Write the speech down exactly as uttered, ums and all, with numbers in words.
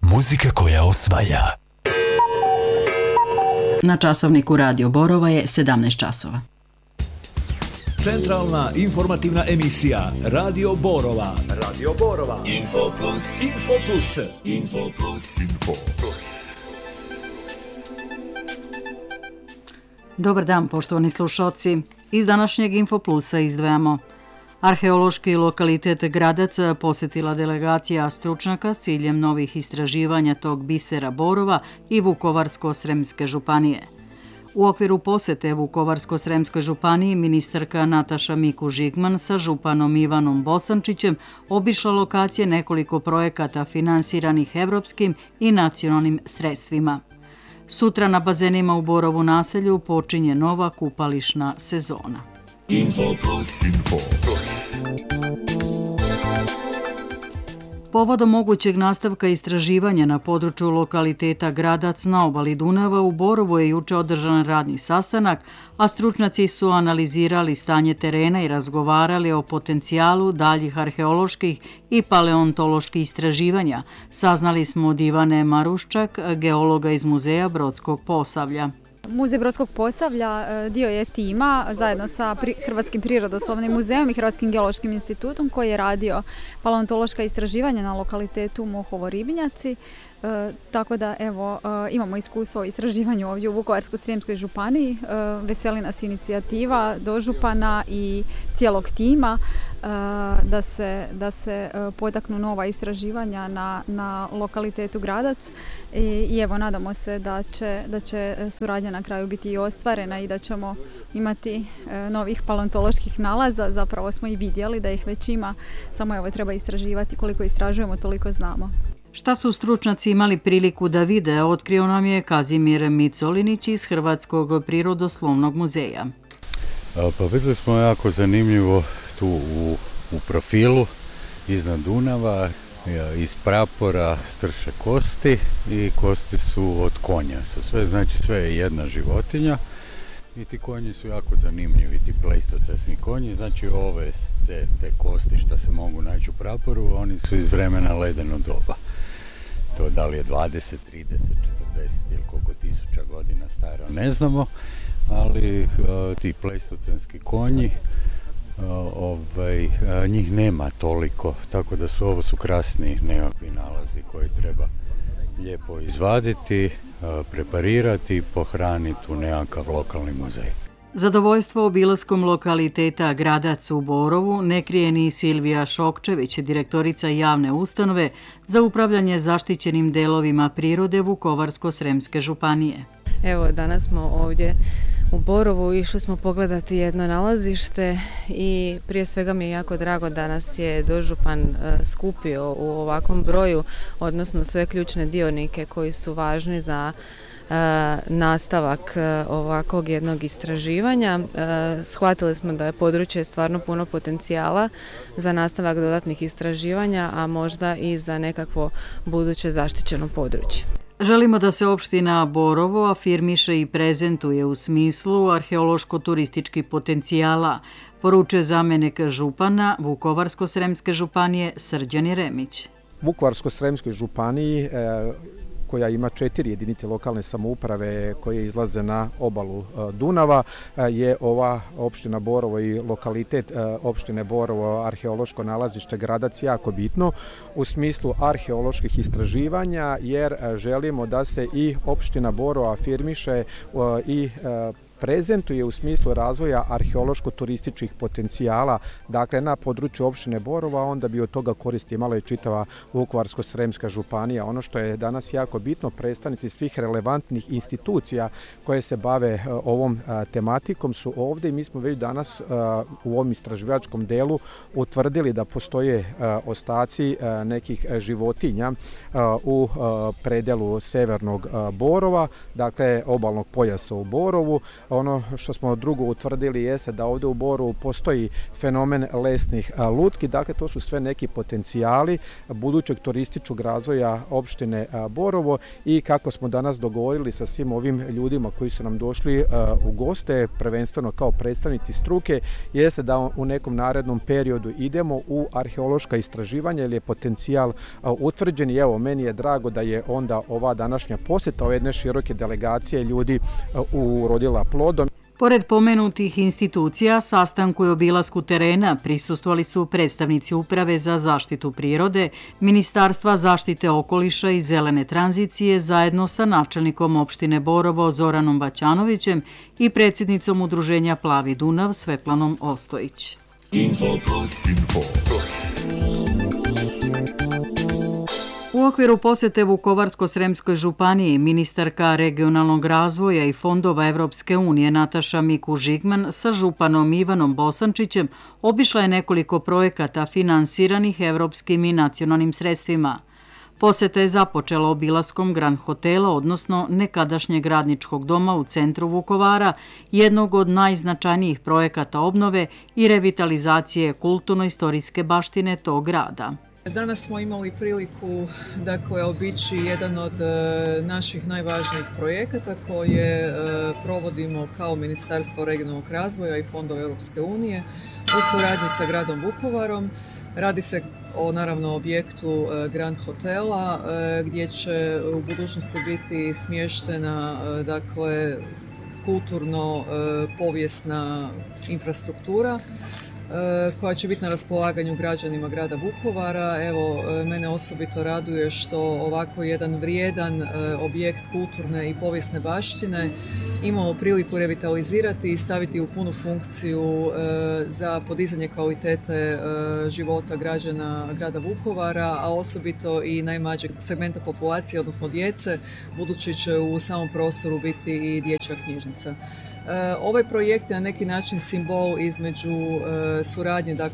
Muzika koja osvaja. Na časovniku Radio Borova je sedamnaest časova. Centralna informativna emisija Radio Borova. Radio Borova. Info Plus. Info Plus. Info Plus. Info Plus. Dobar dan, poštovani slušalci. Iz današnjeg Info Plusa izdvajamo: arheološki lokalitet Gradac posjetila delegacija stručnjaka s ciljem novih istraživanja tog bisera Borova i Vukovarsko-sremske županije. U okviru posjete Vukovarsko-sremskoj županiji ministarka Nataša Mikuš-Žigman sa županom Ivanom Bosančićem obišla lokacije nekoliko projekata finansiranih evropskim i nacionalnim sredstvima. Sutra na bazenima u Borovu naselju počinje nova kupališna sezona. Info Plus. Info Plus. Povodom mogućeg nastavka istraživanja na području lokaliteta Gradac na obali Dunava u Borovu je juče održan radni sastanak, a stručnjaci su analizirali stanje terena i razgovarali o potencijalu daljih arheoloških i paleontoloških istraživanja, saznali smo od Ivane Maruščak, geologa iz Muzeja Brodskog Posavlja. Muzej Brodskog Posavlja dio je tima zajedno sa Hrvatskim prirodoslovnim muzejom i Hrvatskim geološkim institutom koji je radio paleontološka istraživanja na lokalitetu Mohovo-Ribnjaci. E, tako da evo e, imamo iskustvo u istraživanju ovdje u Vukovarsko-srijemskoj županiji. E, veseli nas inicijativa dožupana i cijelog tima e, da se, da se e, potaknu nova istraživanja na, na lokalitetu Gradac i, i evo nadamo se da će, da će suradnja na kraju biti i ostvarena i da ćemo imati e, novih paleontoloških nalaza. Zapravo smo i vidjeli da ih već ima, samo evo treba istraživati, koliko istražujemo toliko znamo. Šta su stručnjaci imali priliku da vide, otkrio nam je Kazimir Micolinić iz Hrvatskog prirodoslovnog muzeja. Pa vidjeli smo jako zanimljivo tu u, u profilu iznad Dunava, iz prapora strše kosti i kosti su od konja. Su sve, znači sve je jedna životinja i ti konji su jako zanimljivi, ti pleistocesni konji, znači ove te, te kosti što se mogu naći u praporu, oni su iz vremena ledenog doba. To da li je dvadeset, trideset, četrdeset ili koliko tisuća godina staro, ne znamo, ali uh, ti pleistocenski konji, uh, ovaj, uh, njih nema toliko, tako da su ovo su krasni nekakvi nalazi koji treba lijepo izvaditi, uh, preparirati i pohraniti u nekakav lokalni muzej. Zadovoljstvo obilaskom lokaliteta Gradac u Borovu ne krije ni Silvija Šokčević, direktorica javne ustanove za upravljanje zaštićenim delovima prirode Vukovarsko-sremske županije. Evo, danas smo ovdje u Borovu, išli smo pogledati jedno nalazište i prije svega mi je jako drago da nas je dožupan skupio u ovakvom broju, odnosno sve ključne dionike koji su važni za nastavak ovakvog jednog istraživanja. Shvatili smo da je područje stvarno puno potencijala za nastavak dodatnih istraživanja, a možda i za nekakvo buduće zaštićeno područje. Želimo da se opština Borovo afirmiše i prezentuje u smislu arheološko-turističkih potencijala, poručuje zamjenik župana Vukovarsko-sremske županije Srđan Jeremić. Vukovarsko-sremskoj županiji e, koja ima četiri jedinice lokalne samouprave koje izlaze na obalu Dunava, je ova opština Borovo i lokalitet opštine Borovo, arheološko nalazište Gradac jako bitno u smislu arheoloških istraživanja, jer želimo da se i opština Borovo afirmiše i prezentuje u smislu razvoja arheološko-turističkih potencijala, dakle na području opštine Borova, onda bi od toga koristi imala i čitava Vukovarsko-sremska županija. Ono što je danas jako bitno, predstavnici svih relevantnih institucija koje se bave ovom tematikom su ovdje i mi smo već danas u ovom istraživačkom delu utvrdili da postoje ostaci nekih životinja u predelu severnog Borova, dakle obalnog pojasa u Borovu, Ono što smo drugo utvrdili jeste da ovdje u Borovu postoji fenomen lesnih lutki, dakle to su sve neki potencijali budućeg turističkog razvoja opštine Borovo i kako smo danas dogovorili sa svim ovim ljudima koji su nam došli u goste, prvenstveno kao predstavnici struke, jeste da u nekom narednom periodu idemo u arheološka istraživanja jer je potencijal utvrđen i evo meni je drago da je onda ova današnja posjeta ove jedne široke delegacije ljudi urodila plodom. Pored pomenutih institucija, sastanku i obilasku terena prisustvovali su predstavnici Uprave za zaštitu prirode, Ministarstva zaštite okoliša i zelene tranzicije zajedno sa načelnikom opštine Borovo Zoranom Baćanovićem i predsjednicom Udruženja Plavi Dunav Svetlanom Ostojić. Info plus. Info plus. U okviru posjete Vukovarsko-sremskoj županiji ministarka regionalnog razvoja i fondova Evropske unije Nataša Mikuš-Žigman sa županom Ivanom Bosančićem obišla je nekoliko projekata finansiranih evropskim i nacionalnim sredstvima. Posjeta je započela obilaskom Grand Hotela, odnosno nekadašnjeg radničkog doma u centru Vukovara, jednog od najznačajnijih projekata obnove i revitalizacije kulturno-istorijske baštine tog grada. Danas smo imali priliku dakle, obići jedan od e, naših najvažnijih projekata koje e, provodimo kao Ministarstvo regionalnog razvoja i fondova Europske unije u suradnji sa gradom Vukovarom. Radi se o naravno objektu e, Grand Hotela e, gdje će u budućnosti biti smještena e, dakle, kulturno-povijesna infrastruktura koja će biti na raspolaganju građanima grada Vukovara. Evo, mene osobito raduje što ovako jedan vrijedan objekt kulturne i povijesne baštine imamo priliku revitalizirati i staviti u punu funkciju za podizanje kvalitete života građana grada Vukovara, a osobito i najmlađeg segmenta populacije, odnosno djece, budući će u samom prostoru biti i dječja knjižnica. Ovaj projekt je na neki način simbol između suradnje dakle,